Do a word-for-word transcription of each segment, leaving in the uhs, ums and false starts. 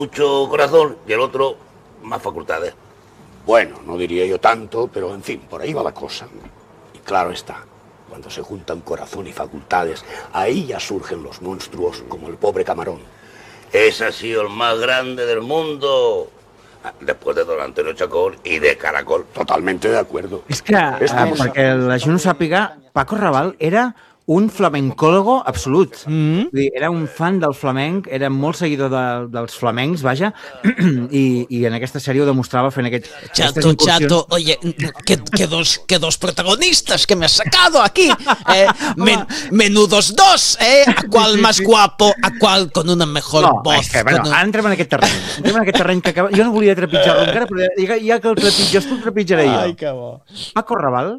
mucho corazón y el otro más facultades. Bueno, no diría yo tanto, pero en fin, por ahí va la cosa. Y claro está, cuando se juntan corazón y facultades, ahí ya surgen los monstruos como el pobre Camarón. Ese ha sido el más grande del mundo, después de Don Antonio Chacón y de Caracol. Totalmente de acuerdo. És que, eh, perquè la gent ho sàpiga, Paco Raval era un flamencòlogo absolut. Mm. Vull dir, era un fan del flamenc, era molt seguidor de, dels flamencs, vaja, i, i en aquesta sèrie ho demostrava fent aquest, Chato, Chato, oye, que, que, dos, que dos protagonistas que me has sacado aquí. Eh, men, menudos dos, ¿eh? ¿A cuál más guapo? ¿A cuál con una mejor no, voz? És que, bueno, con... ara entrem en aquest terreny. Entrem en aquest terreny que acaba... Jo no volia trepitjar-lo encara, però ja, ja que el trepitges tu, el trepitjaré jo. Ai, que bo. Paco Raval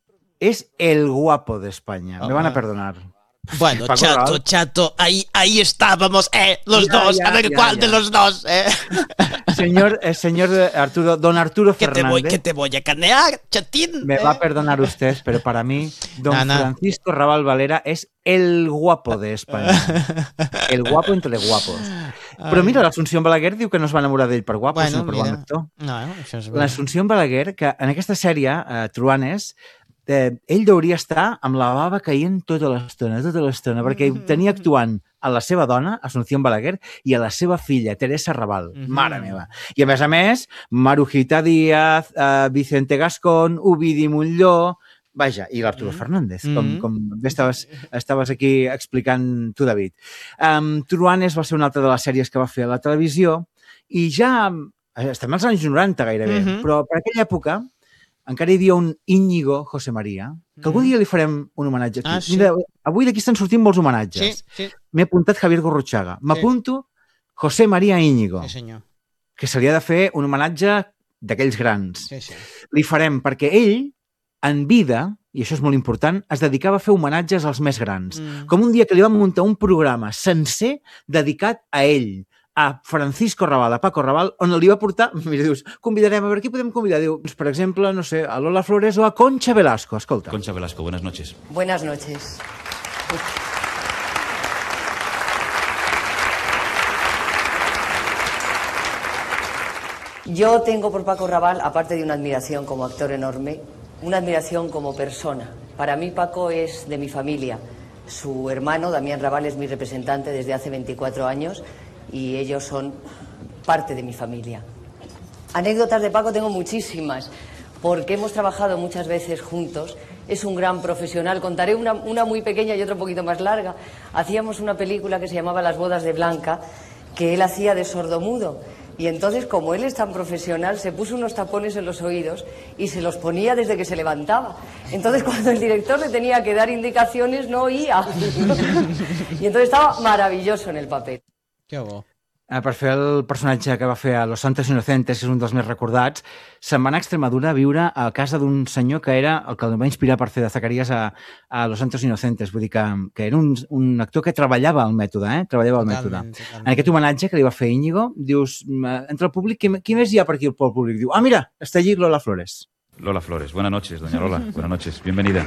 es el guapo de España. Oh, me van a perdonar. Bueno, Paco Chato, Raval. Chato, ahí, ahí estábamos, eh, los Ya, dos, ya, a ver ya, cuál ya. de los dos, eh. Señor, eh, señor Arturo, don Arturo Que te, voy, Fernández. que te voy a canear, chatín. Me eh. va a perdonar usted, pero para mí, don No, no. Francisco Raval Valera es el guapo de España. El guapo entre guapos. Però mira, l'Assumpció Balaguer diu que no es va enamorar d'ell per guapo, Bueno, sinó per bon mira. actor. No, això és veritat. L'Assumpció Balaguer, que en aquesta sèrie, eh, Truanes, eh, ell hauria estar amb la bava caient tota l'estona, tota l'estona, perquè tenia actuant a la seva dona, Assumpció Balaguer, i a la seva filla, Teresa Raval. Mhm. Mare meva. I a més a més, Marujita Díaz, eh, Vicente Gascón, Ovidi Montlló, vaja, i l'Arturo Mhm. Fernández, com, Mhm. com bé estaves, estaves aquí explicant tu, David. Um, Truanes va ser una altra de les sèries que va fer a la televisió i ja eh, estem als anys noranta gairebé, Mhm. però per aquella època encara hi havia un Íñigo José María, que algun dia li farem un homenatge aquí. Ah, sí? Mira, avui d'aquí estan sortint molts homenatges. Sí, sí, M'he apuntat Javier Gurruchaga. M'apunto José María Íñigo, sí, senyor. que se li ha de fer un homenatge d'aquells grans. Sí, sí. Li farem perquè ell, en vida, i això és molt important, es dedicava a fer homenatges als més grans. Mm. Com un dia que li vam muntar un programa sencer dedicat a ell, a Francisco Raval, a Paco Raval, on li va portar, mira, dius, convidarem, a veure, qui podem convidar? Diu, doncs, per exemple, no sé, a Lola Flores o a Concha Velasco, escolta. Concha Velasco, buenas noches. Buenas noches. Yo tengo por Paco Raval, aparte de una admiración como actor enorme, una admiración como persona. Para mí Paco es de mi familia. Su hermano, Damián Raval, es mi representante desde hace veinticuatro años y ellos son parte de mi familia. Anécdotas de Paco tengo muchísimas, porque hemos trabajado muchas veces juntos. Es un gran profesional. Contaré una, una muy pequeña y otra un poquito más larga. Hacíamos una película que se llamaba Las bodas de Blanca, que él hacía de sordomudo. Y entonces, como él es tan profesional, se puso unos tapones en los oídos y se los ponía desde que se levantaba. Entonces, cuando el director le tenía que dar indicaciones, no oía. Y entonces estaba maravilloso en el papel. Que bo. Eh, per fer el personatge que va fer a Los Santos Inocentes, que és un dels més recordats, se'n va anar a Extremadura a viure a casa d'un senyor que era el que el va inspirar per fer de Zacarías a, a Los Santos Inocentes. Vull dir que, que era un, un actor que treballava el mètode, eh? Treballava el mètode. Totalment, totalment. En aquest homenatge que li va fer Íñigo, dius, eh, entre el públic, qui, qui més hi ha per aquí pel públic? Diu, ah, mira, està allí Lola Flores. Lola Flores, buenas noches, doña Lola. Buenas noches, bienvenida.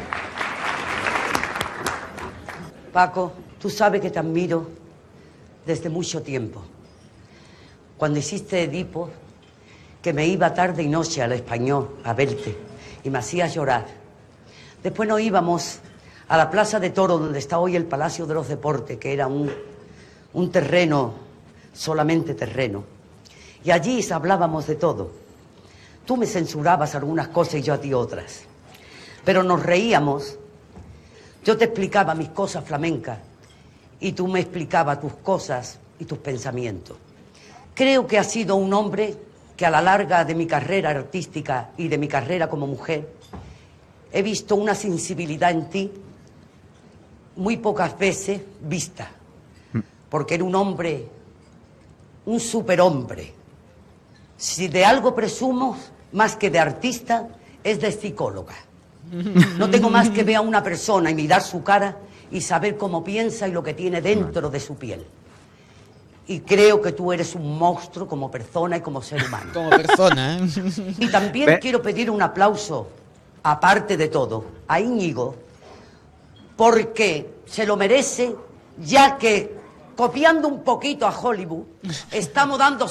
Paco, tú sabes que te admiro desde mucho tiempo. Cuando hiciste Edipo, que me iba tarde y noche al Español a verte y me hacías llorar. Después nos íbamos a la Plaza de Toro, donde está hoy el Palacio de los Deportes, que era un, un terreno, solamente terreno. Y allí hablábamos de todo. Tú me censurabas algunas cosas y yo a ti otras. Pero nos reíamos. Yo te explicaba mis cosas flamencas y tú me explicabas tus cosas y tus pensamientos. Creo que has sido un hombre que a la larga de mi carrera artística y de mi carrera como mujer he visto una sensibilidad en ti muy pocas veces vista, porque era un hombre, un superhombre. Si de algo presumo, más que de artista, es de psicóloga. No tengo más que ver a una persona y mirar su cara y saber cómo piensa y lo que tiene dentro de su piel. Y creo que tú eres un monstruo como persona y como ser humano. Como persona, ¿eh? Y también Ve- quiero pedir un aplauso, aparte de todo, a Íñigo, porque se lo merece, ya que, copiando un poquito a Hollywood, estamos dando